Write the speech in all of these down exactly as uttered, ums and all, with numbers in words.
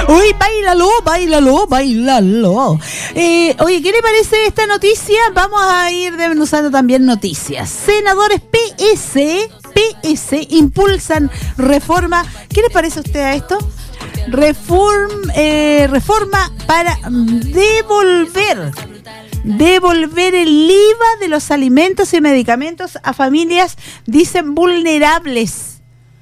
Uy, bailalo, bailalo, bailalo. Eh, oye, ¿qué le parece esta noticia? Vamos a ir desmenuzando también noticias. Senadores P S, P S impulsan reforma. ¿Qué le parece a usted a esto? Reform, eh, reforma para devolver devolver el I V A de los alimentos y medicamentos a familias, dicen, vulnerables.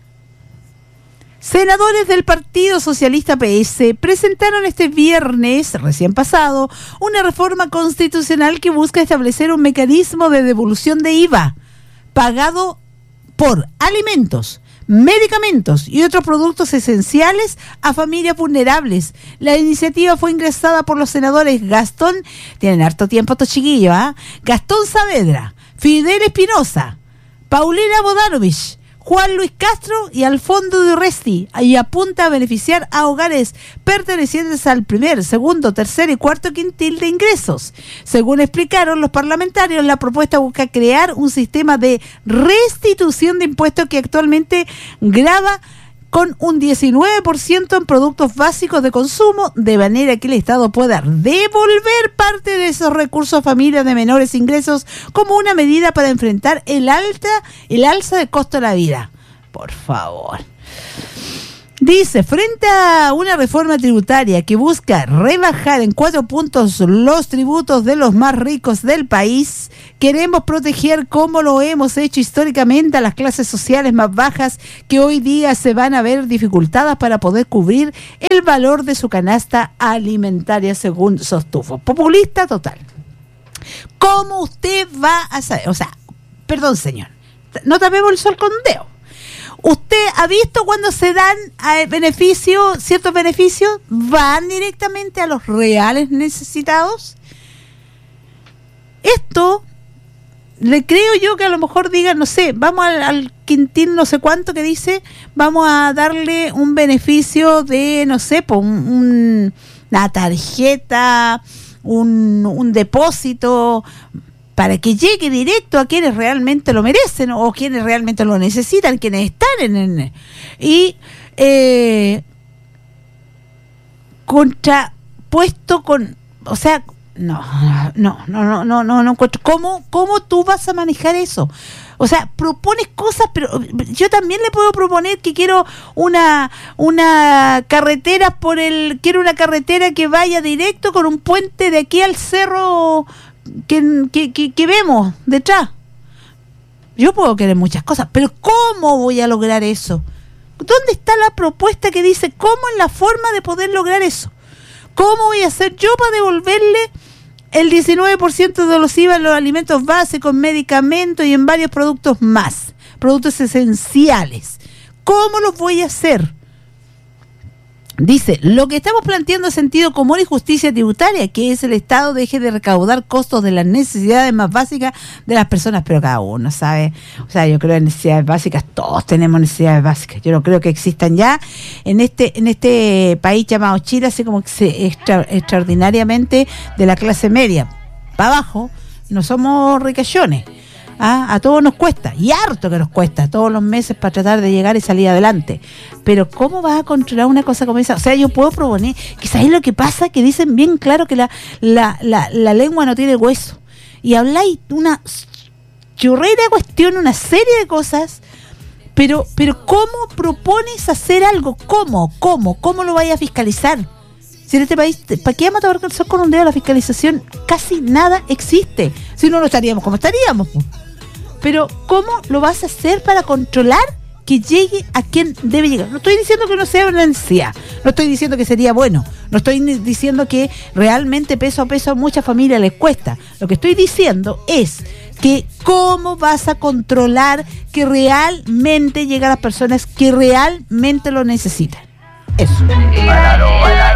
Senadores del Partido Socialista P S presentaron este viernes, recién pasado, una reforma constitucional que busca establecer un mecanismo de devolución de I V A pagado por alimentos, medicamentos y otros productos esenciales a familias vulnerables. La iniciativa fue ingresada por los senadores Gastón, tienen harto tiempo estos chiquillos, ¿ah? ¿eh? Gastón Saavedra, Fidel Espinosa, Paulina Bodanovich, Juan Luis Castro y Alfonso de Urresti, y apunta a beneficiar a hogares pertenecientes al primer, segundo, tercer y cuarto quintil de ingresos. Según explicaron los parlamentarios, la propuesta busca crear un sistema de restitución de impuestos que actualmente grava con un diecinueve por ciento en productos básicos de consumo, de manera que el Estado pueda devolver parte de esos recursos a familias de menores ingresos como una medida para enfrentar el alta, el alza de costo de la vida. Por favor. Dice, frente a una reforma tributaria que busca rebajar en cuatro puntos los tributos de los más ricos del país, queremos proteger, como lo hemos hecho históricamente, a las clases sociales más bajas que hoy día se van a ver dificultadas para poder cubrir el valor de su canasta alimentaria, según sostuvo. Populista total. ¿Cómo usted va a saber? O sea, perdón señor, no tapemos el sol con un dedo. ¿Usted ha visto cuando se dan eh, beneficios, ciertos beneficios, van directamente a los reales necesitados? Esto, le creo yo que a lo mejor digan, no sé, vamos al, al quintil no sé cuánto que dice, vamos a darle un beneficio de, no sé, pues un, un, una tarjeta, un, un depósito, para que llegue directo a quienes realmente lo merecen o quienes realmente lo necesitan, quienes están en el... Y eh, contrapuesto con... O sea, no, no, no, no, no, no, no encuentro. ¿Cómo, cómo tú vas a manejar eso? O sea, propones cosas, pero yo también le puedo proponer que quiero una una carretera por el... Quiero una carretera que vaya directo con un puente de aquí al cerro... Que, que, que, que vemos detrás. Yo puedo querer muchas cosas, pero ¿cómo voy a lograr eso? ¿Dónde está la propuesta que dice cómo es la forma de poder lograr eso? ¿Cómo voy a hacer yo para devolverle el diecinueve por ciento de los I V A en los alimentos básicos, medicamentos y en varios productos más, productos esenciales? ¿Cómo los voy a hacer? Dice, lo que estamos planteando es sentido común y justicia tributaria, que es el Estado deje de recaudar costos de las necesidades más básicas de las personas, pero cada uno sabe, o sea, yo creo que necesidades básicas, todos tenemos necesidades básicas, yo no creo que existan ya en este en este país llamado Chile, así como que se extra, extraordinariamente de la clase media, para abajo, no somos ricachiones. ¿Ah? A todos nos cuesta, y harto que nos cuesta todos los meses para tratar de llegar y salir adelante, pero ¿cómo vas a controlar una cosa como esa? O sea, yo puedo proponer, quizás es lo que pasa, que dicen bien claro que la, la, la, la lengua no tiene hueso, y habláis una churrera cuestión, una serie de cosas, pero pero ¿cómo propones hacer algo? ¿Cómo? ¿Cómo? ¿Cómo lo vais a fiscalizar? Si en este país, ¿para qué vamos a tomar con un dedo la fiscalización? Casi nada existe, si no, no estaríamos como estaríamos. Pero ¿cómo lo vas a hacer para controlar que llegue a quien debe llegar? No estoy diciendo que no sea una necesidad, no estoy diciendo que sería bueno, no estoy diciendo que realmente peso a peso a muchas familias les cuesta. Lo que estoy diciendo es que ¿cómo vas a controlar que realmente llegue a las personas que realmente lo necesitan? Eso.